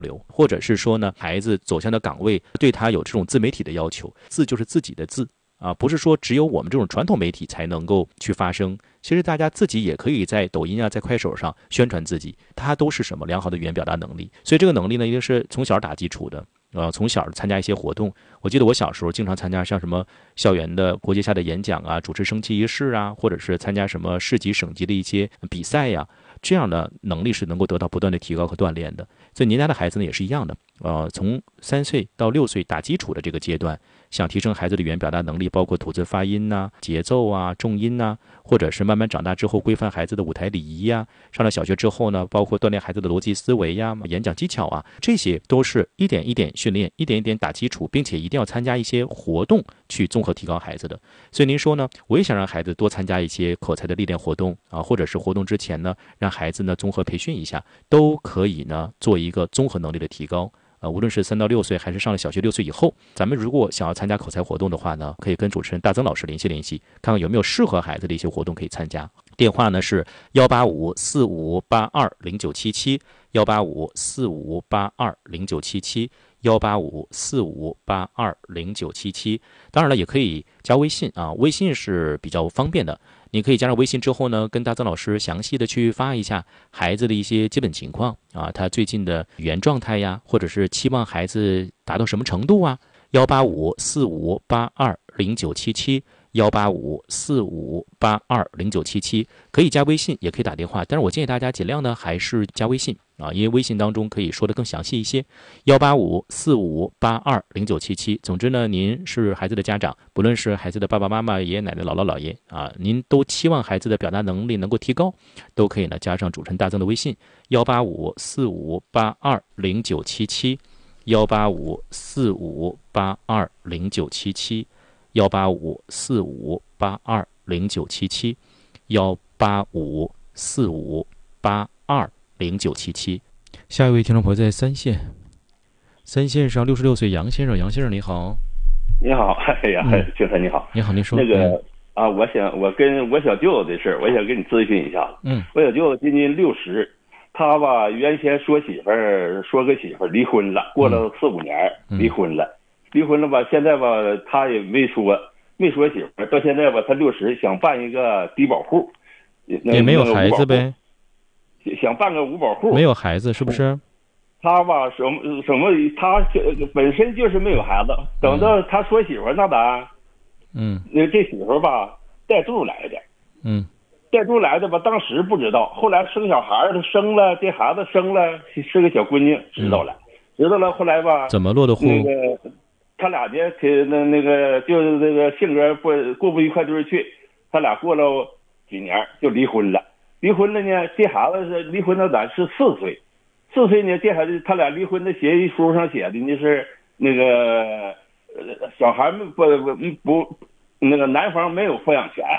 流，或者是说呢，孩子走向的岗位对他有这种自媒体的要求，字就是自己的字啊，不是说只有我们这种传统媒体才能够去发声。其实大家自己也可以在抖音啊，在快手上宣传自己，它都是什么良好的语言表达能力。所以这个能力呢，一定是从小打基础的。从小参加一些活动，我记得我小时候经常参加像什么校园的国际下的演讲啊，主持升旗仪式啊，或者是参加什么市级省级的一些比赛呀，这样的能力是能够得到不断的提高和锻炼的。所以您家的孩子呢也是一样的，从3岁到6岁打基础的这个阶段，想提升孩子的语言表达能力，包括吐字发音呐、节奏啊、重音呐，或者是慢慢长大之后规范孩子的舞台礼仪呀，上了小学之后呢，包括锻炼孩子的逻辑思维呀、演讲技巧啊，这些都是一点一点训练，一点一点打基础，并且一定要参加一些活动去综合提高孩子的。所以您说呢，我也想让孩子多参加一些口才的历练活动啊，或者是活动之前呢，让孩子呢综合培训一下，都可以呢做一个综合能力的提高。无论是3到6岁，还是上了小学6岁以后，咱们如果想要参加口才活动的话呢，可以跟主持人大曾老师联系联系，看看有没有适合孩子的一些活动可以参加。电话呢是18545820977 18545820977 18545820977。当然了，也可以加微信啊，微信是比较方便的。你可以加上微信之后呢，跟大曾老师详细的去发一下孩子的一些基本情况啊，他最近的语言状态呀，或者是期望孩子达到什么程度啊。18545820977 18545820977，可以加微信，也可以打电话，但是我建议大家尽量呢还是加微信啊，因为微信当中可以说的更详细一些。18545820977。总之呢，您是孩子的家长，不论是孩子的爸爸妈妈、爷爷奶奶、姥姥姥爷啊，您都期望孩子的表达能力能够提高，都可以呢加上主持人大曾的微信18545820977 18545820977 18545820977 18545820977。下一位听众朋友在3线，3线上66岁杨先生，杨先生你好。 你好，哎呀，先生你好。 你好，您说。 那个我跟我小舅子的事，我想跟你咨询一下。我小舅子今年60，他吧原先说个媳妇儿离婚了，过了4、5年离婚了，吧，现在吧他也没说媳妇儿，到现在吧他60，想办一个低保户， 也没有孩子呗， 想办个5保户， 没有孩子是不是？ 他吧什么他本身就是没有孩子，等到他说媳妇儿那咋？那这媳妇儿吧带肚来的，带肚来的吧，当时不知道，后来生小孩儿，生了这孩子生了是个小闺女，知道了，后来吧怎么落的户？ 那个他俩呢，那个就是那个性格过不一块堆去，他俩过了几年就离婚了。离婚了呢，这孩子是离婚的咱是4岁，4岁呢，这孩子他俩离婚的协议书上写的呢是那个小孩不那个男方没有抚养权。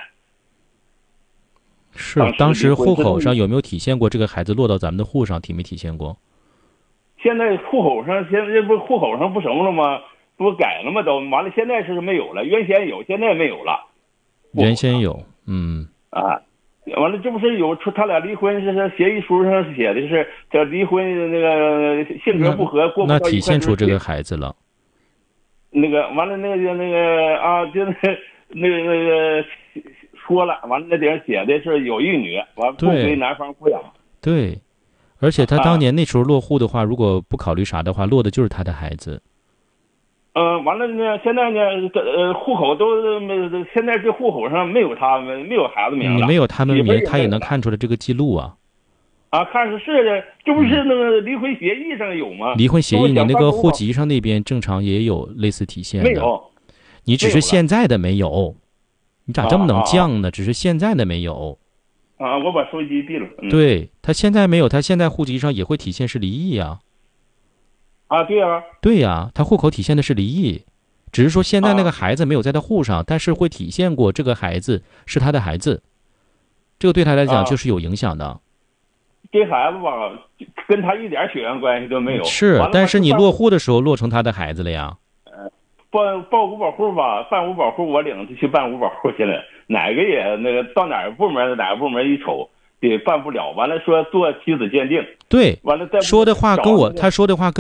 是当时户口上有没有体现过这个孩子落到咱们的户上，体没体现过？ 现在户口上现在不户口上不什么了吗？不改了吗？都完了，现在是没有了，原先有，现在没有了。 原先有， 完了，这不是有他俩离婚是协议书上写的是这离婚那个性格不合，过不到一块。 那体现出这个孩子了。 那个完了，那个啊，就那个说了，完了那顶上写的是有一女，完了不归男方抚养。 对，而且他当年那时候落户的话，如果不考虑啥的话，落的就是他的孩子。 完了呢，现在呢，户口都现在这户口上没有他们，没有孩子名了。 你没有他们名，他也能看出来这个记录啊。 看是的，这不是那个离婚协议上有吗？ 离婚协议，你那个户籍上那边正常也有类似体现的。 没有， 你只是现在的没有。你咋这么能犟呢？只是现在的没有。 我把收音机闭了。 对，他现在没有，他现在户籍上也会体现是离异呀。 对呀。 对呀，他户口体现的是离异，只是说现在那个孩子没有在他户上，但是会体现过这个孩子是他的孩子，这个对他来讲就是有影响的。 这孩子吧，跟他一点血缘关系都没有。 是，但是你落户的时候落成他的孩子了呀。 报5保户吧，办5保户，我领他去办5保户去了。哪个也那个到哪个部门一瞅， 得办不了，完了说做妻子鉴定， 对， 完了再说的话跟我他说的话跟